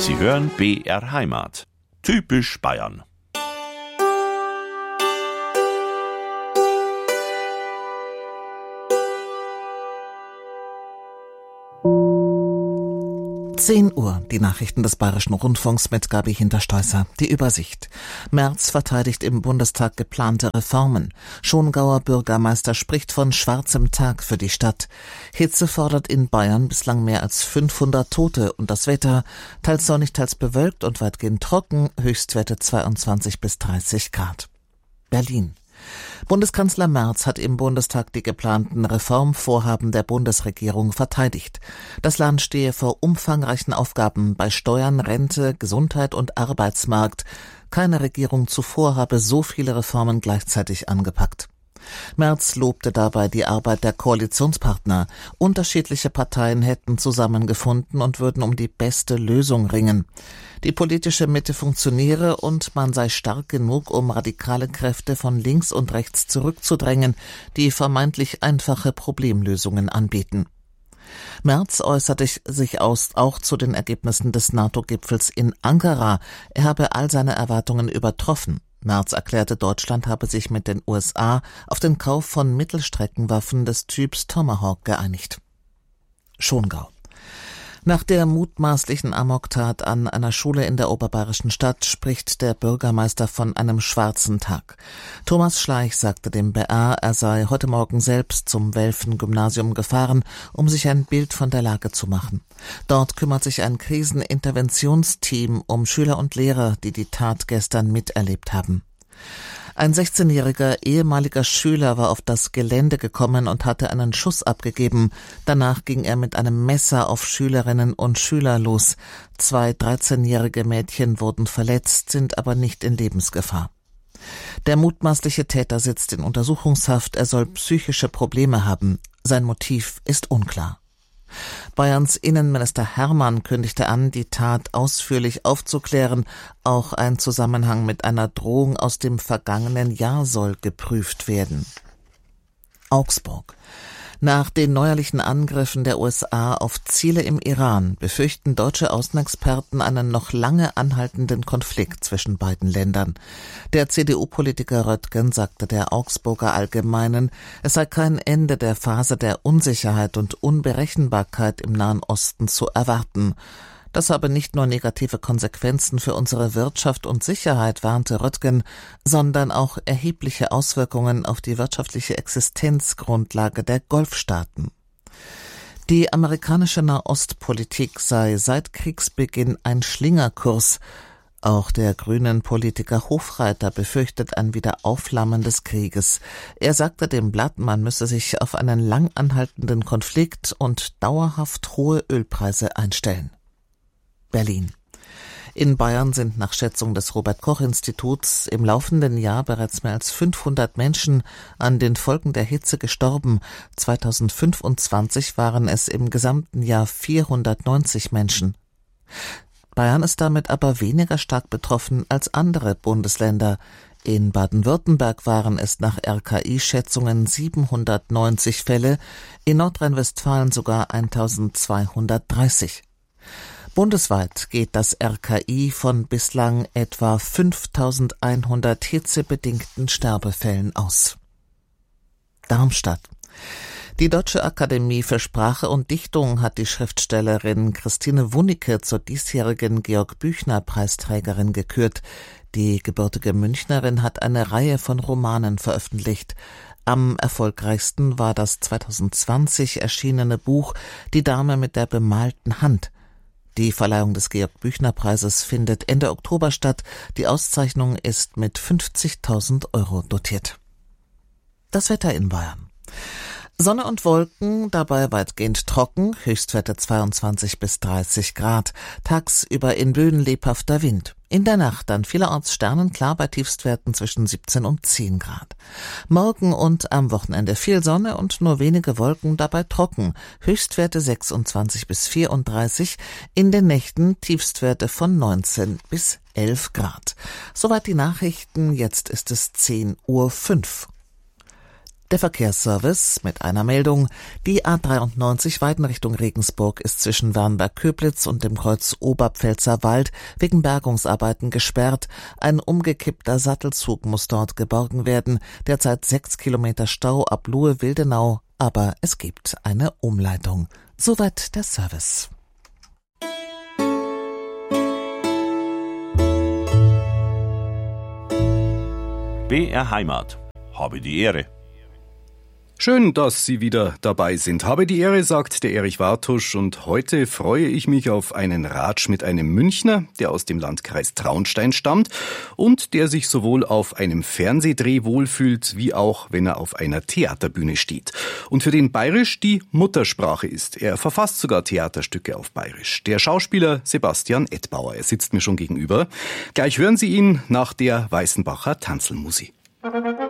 Sie hören BR Heimat. Typisch Bayern. Uhr, die Nachrichten des Bayerischen Rundfunks mit Gabi Hinterstoisser. Die Übersicht. Merz verteidigt im Bundestag geplante Reformen. Schongauer Bürgermeister spricht von schwarzem Tag für die Stadt. Hitze fordert in Bayern bislang mehr als 500 Tote und das Wetter teils sonnig, teils bewölkt und weitgehend trocken, Höchstwerte 22 bis 30 Grad. Berlin. Bundeskanzler Merz hat im Bundestag die geplanten Reformvorhaben der Bundesregierung verteidigt. Das Land stehe vor umfangreichen Aufgaben bei Steuern, Rente, Gesundheit und Arbeitsmarkt. Keine Regierung zuvor habe so viele Reformen gleichzeitig angepackt. Merz lobte dabei die Arbeit der Koalitionspartner. Unterschiedliche Parteien hätten zusammengefunden und würden um die beste Lösung ringen. Die politische Mitte funktioniere und man sei stark genug, um radikale Kräfte von links und rechts zurückzudrängen, die vermeintlich einfache Problemlösungen anbieten. Merz äußerte sich auch zu den Ergebnissen des NATO-Gipfels in Ankara. Er habe all seine Erwartungen übertroffen. Merz erklärte, Deutschland habe sich mit den USA auf den Kauf von Mittelstreckenwaffen des Typs Tomahawk geeinigt. Schongau. Nach der mutmaßlichen Amoktat an einer Schule in der oberbayerischen Stadt spricht der Bürgermeister von einem schwarzen Tag. Thomas Schleich sagte dem BR, er sei heute Morgen selbst zum Welfen-Gymnasium gefahren, um sich ein Bild von der Lage zu machen. Dort kümmert sich ein Kriseninterventionsteam um Schüler und Lehrer, die die Tat gestern miterlebt haben. Ein 16-jähriger ehemaliger Schüler war auf das Gelände gekommen und hatte einen Schuss abgegeben. Danach ging er mit einem Messer auf Schülerinnen und Schüler los. 2 13-jährige Mädchen wurden verletzt, sind aber nicht in Lebensgefahr. Der mutmaßliche Täter sitzt in Untersuchungshaft. Er soll psychische Probleme haben. Sein Motiv ist unklar. Bayerns Innenminister Hermann kündigte an, die Tat ausführlich aufzuklären. Auch ein Zusammenhang mit einer Drohung aus dem vergangenen Jahr soll geprüft werden. Augsburg. Nach den neuerlichen Angriffen der USA auf Ziele im Iran befürchten deutsche Außenexperten einen noch lange anhaltenden Konflikt zwischen beiden Ländern. Der CDU-Politiker Röttgen sagte der Augsburger Allgemeinen, es sei kein Ende der Phase der Unsicherheit und Unberechenbarkeit im Nahen Osten zu erwarten. Das habe nicht nur negative Konsequenzen für unsere Wirtschaft und Sicherheit, warnte Röttgen, sondern auch erhebliche Auswirkungen auf die wirtschaftliche Existenzgrundlage der Golfstaaten. Die amerikanische Nahostpolitik sei seit Kriegsbeginn ein Schlingerkurs. Auch der grünen Politiker Hofreiter befürchtet ein Wiederaufflammen des Krieges. Er sagte dem Blatt, man müsse sich auf einen lang anhaltenden Konflikt und dauerhaft hohe Ölpreise einstellen. Berlin. In Bayern sind nach Schätzung des Robert-Koch-Instituts im laufenden Jahr bereits mehr als 500 Menschen an den Folgen der Hitze gestorben. 2025 waren es im gesamten Jahr 490 Menschen. Bayern ist damit aber weniger stark betroffen als andere Bundesländer. In Baden-Württemberg waren es nach RKI-Schätzungen 790 Fälle, in Nordrhein-Westfalen sogar 1230. Bundesweit geht das RKI von bislang etwa 5100 hitzebedingten Sterbefällen aus. Darmstadt. Die Deutsche Akademie für Sprache und Dichtung hat die Schriftstellerin Christine Wunicke zur diesjährigen Georg-Büchner-Preisträgerin gekürt. Die gebürtige Münchnerin hat eine Reihe von Romanen veröffentlicht. Am erfolgreichsten war das 2020 erschienene Buch »Die Dame mit der bemalten Hand«. Die Verleihung des Georg-Büchner-Preises findet Ende Oktober statt. Die Auszeichnung ist mit 50.000 € dotiert. Das Wetter in Bayern. Sonne und Wolken, dabei weitgehend trocken, Höchstwerte 22 bis 30 Grad. Tagsüber in Böen lebhafter Wind. In der Nacht dann vielerorts sternenklar bei Tiefstwerten zwischen 17 und 10 Grad. Morgen und am Wochenende viel Sonne und nur wenige Wolken, dabei trocken. Höchstwerte 26 bis 34, in den Nächten Tiefstwerte von 19 bis 11 Grad. Soweit die Nachrichten, jetzt ist es 10:05 Uhr. Der Verkehrsservice mit einer Meldung. Die A93 Weiden Richtung Regensburg ist zwischen Wernberg-Köblitz und dem Kreuz Oberpfälzer Wald wegen Bergungsarbeiten gesperrt. Ein umgekippter Sattelzug muss dort geborgen werden. Derzeit 6 Kilometer Stau ab Luhe-Wildenau, aber es gibt eine Umleitung. Soweit der Service. BR Heimat. Habe die Ehre. Schön, dass Sie wieder dabei sind. Habe die Ehre, sagt der Erich Wartusch, und heute freue ich mich auf einen Ratsch mit einem Münchner, der aus dem Landkreis Traunstein stammt und der sich sowohl auf einem Fernsehdreh wohlfühlt, wie auch, wenn er auf einer Theaterbühne steht. Und für den Bayerisch die Muttersprache ist. Er verfasst sogar Theaterstücke auf Bayerisch. Der Schauspieler Sebastian Edbauer, er sitzt mir schon gegenüber. Gleich hören Sie ihn nach der Weißenbacher Tanzelmusik.